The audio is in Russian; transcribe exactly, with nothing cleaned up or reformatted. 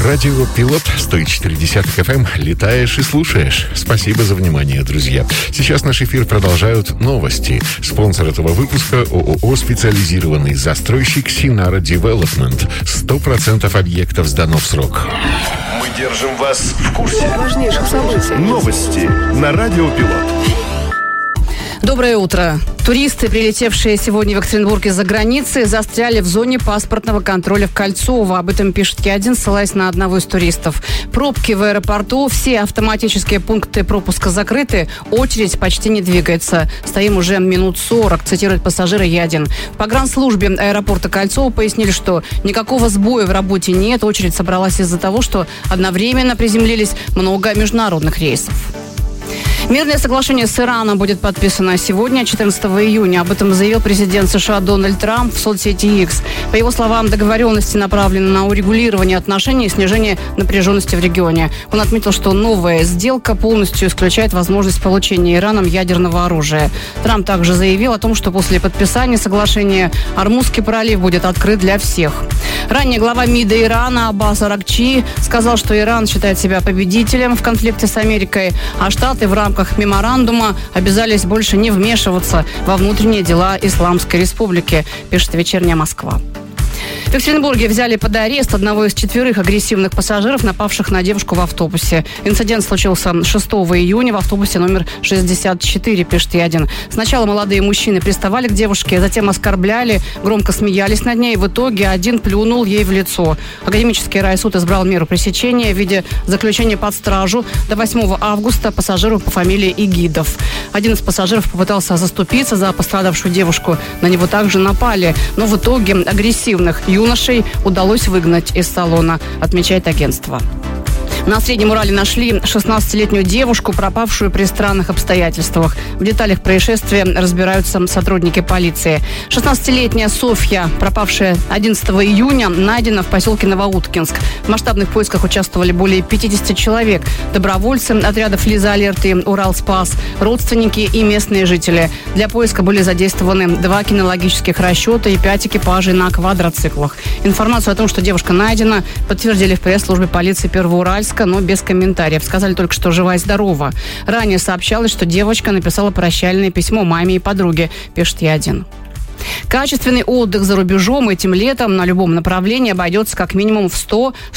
Радио Пилот сто четыре десятых эф эм. Летаешь и слушаешь. Спасибо за внимание, друзья. Сейчас наш эфир продолжают новости. Спонсор этого выпуска — ООО «Специализированный застройщик Синара Девелопмент». Сто процентов объектов сдано в срок. Мы держим вас в курсе важнейших событий. Новости на Радио Пилот. Доброе утро. Туристы, прилетевшие сегодня в Екатеринбург из-за границы, застряли в зоне паспортного контроля в Кольцово. Об этом пишет Ки один, ссылаясь на одного из туристов. Пробки в аэропорту, все автоматические пункты пропуска закрыты, очередь почти не двигается. Стоим уже минут сорок, цитирует пассажира Ки один. В погранслужбе аэропорта Кольцово пояснили, что никакого сбоя в работе нет. Очередь собралась из-за того, что одновременно приземлились много международных рейсов. Мирное соглашение с Ираном будет подписано сегодня, четырнадцатого июня. Об этом заявил президент США Дональд Трамп в соцсети X. По его словам, договоренности направлены на урегулирование отношений и снижение напряженности в регионе. Он отметил, что новая сделка полностью исключает возможность получения Ираном ядерного оружия. Трамп также заявил о том, что после подписания соглашения Ормузский пролив будет открыт для всех. Ранее глава МИДа Ирана Аббас Аракчи сказал, что Иран считает себя победителем в конфликте с Америкой, а Штаты в рамках меморандума обязались больше не вмешиваться во внутренние дела Исламской Республики, пишет «Вечерняя Москва». В Екатеринбурге взяли под арест одного из четверых агрессивных пассажиров, напавших на девушку в автобусе. Инцидент случился шестого июня в автобусе номер шестьдесят четыре, пишет Ки один. Сначала молодые мужчины приставали к девушке, затем оскорбляли, громко смеялись над ней. В итоге один плюнул ей в лицо. Академический райсуд избрал меру пресечения в виде заключения под стражу до восьмого августа пассажиру по фамилии Игидов. Один из пассажиров попытался заступиться за пострадавшую девушку. На него также напали, но в итоге агрессивных юношей удалось выгнать из салона, отмечает агентство. На Среднем Урале нашли шестнадцатилетнюю девушку, пропавшую при странных обстоятельствах. В деталях происшествия разбираются сотрудники полиции. шестнадцатилетняя Софья, пропавшая одиннадцатого июня, найдена в поселке Новоуткинск. В масштабных поисках участвовали более пятьдесят человек. Добровольцы отрядов Лиза Алерт и Урал Спас, родственники и местные жители. Для поиска были задействованы два кинологических расчета и пять экипажей на квадроциклах. Информацию о том, что девушка найдена, подтвердили в пресс-службе полиции Первоуральска, но без комментариев. Сказали только, что жива и здорова. Ранее сообщалось, что девочка написала прощальное письмо маме и подруге, пишет Ки один. Качественный отдых за рубежом этим летом на любом направлении обойдется как минимум в сто